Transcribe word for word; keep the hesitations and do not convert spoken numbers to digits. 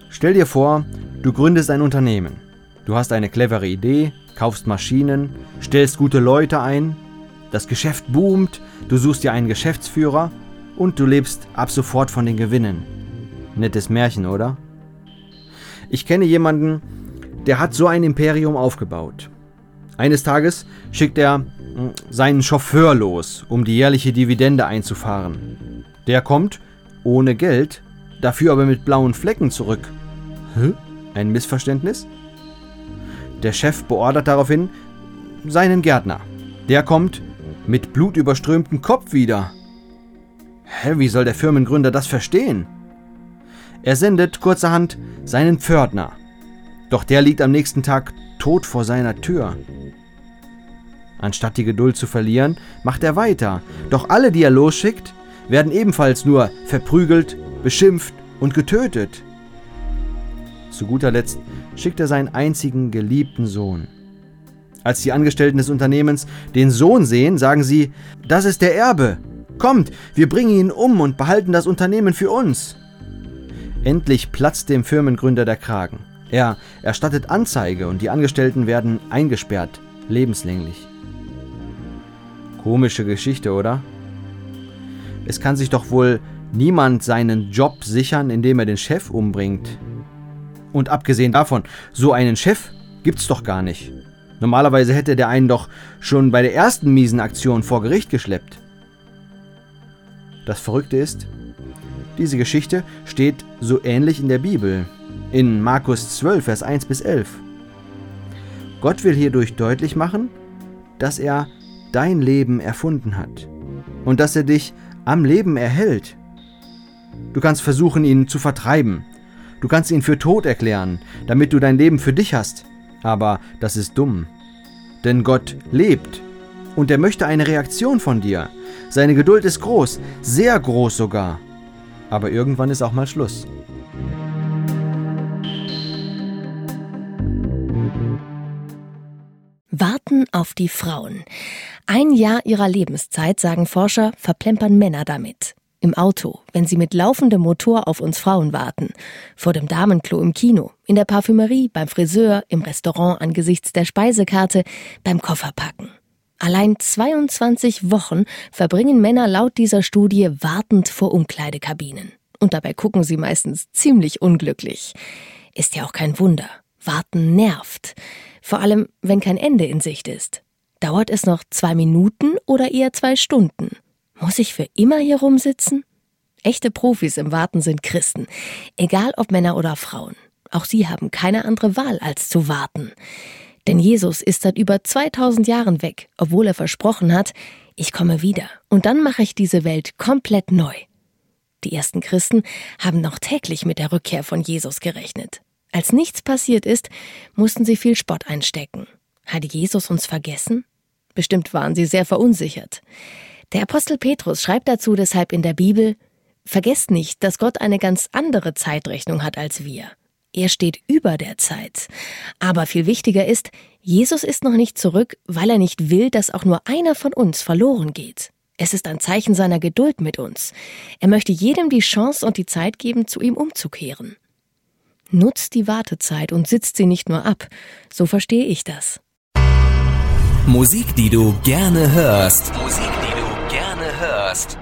Stell dir vor, du gründest ein Unternehmen. Du hast eine clevere Idee, kaufst Maschinen, stellst gute Leute ein, das Geschäft boomt, du suchst dir einen Geschäftsführer und du lebst ab sofort von den Gewinnen. Nettes Märchen, oder? Ich kenne jemanden, der hat so ein Imperium aufgebaut. Eines Tages schickt er seinen Chauffeur los, um die jährliche Dividende einzufahren. Der kommt ohne Geld, dafür aber mit blauen Flecken zurück. Hä? Ein Missverständnis? Der Chef beordert daraufhin seinen Gärtner. Der kommt mit blutüberströmtem Kopf wieder. Hä, wie soll der Firmengründer das verstehen? Er sendet kurzerhand seinen Pförtner. Doch der liegt am nächsten Tag tot vor seiner Tür. Anstatt die Geduld zu verlieren, macht er weiter. Doch alle, die er losschickt, werden ebenfalls nur verprügelt, beschimpft und getötet. Zu guter Letzt schickt er seinen einzigen geliebten Sohn. Als die Angestellten des Unternehmens den Sohn sehen, sagen sie, das ist der Erbe. Kommt, wir bringen ihn um und behalten das Unternehmen für uns. Endlich platzt dem Firmengründer der Kragen. Er erstattet Anzeige und die Angestellten werden eingesperrt, lebenslänglich. Komische Geschichte, oder? Es kann sich doch wohl niemand seinen Job sichern, indem er den Chef umbringt. Und abgesehen davon, so einen Chef gibt's doch gar nicht. Normalerweise hätte der einen doch schon bei der ersten miesen Aktion vor Gericht geschleppt. Das Verrückte ist, diese Geschichte steht so ähnlich in der Bibel, in Markus zwölf, Vers eins bis elf. Gott will hierdurch deutlich machen, dass er dein Leben erfunden hat und dass er dich am Leben erhält. Du kannst versuchen, ihn zu vertreiben. Du kannst ihn für tot erklären, damit du dein Leben für dich hast. Aber das ist dumm. Denn Gott lebt und er möchte eine Reaktion von dir. Seine Geduld ist groß, sehr groß sogar. Aber irgendwann ist auch mal Schluss. Warten auf die Frauen. Ein Jahr ihrer Lebenszeit, sagen Forscher, verplempern Männer damit. Im Auto, wenn sie mit laufendem Motor auf uns Frauen warten. Vor dem Damenklo im Kino, in der Parfümerie, beim Friseur, im Restaurant angesichts der Speisekarte, beim Kofferpacken. Allein zweiundzwanzig Wochen verbringen Männer laut dieser Studie wartend vor Umkleidekabinen. Und dabei gucken sie meistens ziemlich unglücklich. Ist ja auch kein Wunder. Warten nervt. Vor allem, wenn kein Ende in Sicht ist. Dauert es noch zwei Minuten oder eher zwei Stunden? Muss ich für immer hier rumsitzen? Echte Profis im Warten sind Christen. Egal ob Männer oder Frauen. Auch sie haben keine andere Wahl, als zu warten. Denn Jesus ist seit über zweitausend Jahren weg, obwohl er versprochen hat, ich komme wieder und dann mache ich diese Welt komplett neu. Die ersten Christen haben noch täglich mit der Rückkehr von Jesus gerechnet. Als nichts passiert ist, mussten sie viel Spott einstecken. Hat Jesus uns vergessen? Bestimmt waren sie sehr verunsichert. Der Apostel Petrus schreibt dazu deshalb in der Bibel, vergesst nicht, dass Gott eine ganz andere Zeitrechnung hat als wir. Er steht über der Zeit. Aber viel wichtiger ist, Jesus ist noch nicht zurück, weil er nicht will, dass auch nur einer von uns verloren geht. Es ist ein Zeichen seiner Geduld mit uns. Er möchte jedem die Chance und die Zeit geben, zu ihm umzukehren. Nutzt die Wartezeit und sitzt sie nicht nur ab. So verstehe ich das. Musik, die du gerne hörst. Musik, die du gerne hörst.